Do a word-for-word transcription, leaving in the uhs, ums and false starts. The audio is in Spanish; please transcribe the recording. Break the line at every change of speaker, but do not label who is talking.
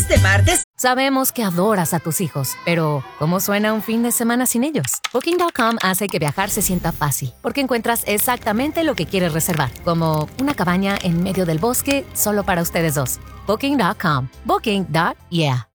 Este martes...
Sabemos que adoras a tus hijos, pero ¿cómo suena un fin de semana sin ellos? Booking punto com hace que viajar se sienta fácil, porque encuentras exactamente lo que quieres reservar, como una cabaña en medio del bosque solo para ustedes dos. Booking punto com. Booking. Yeah.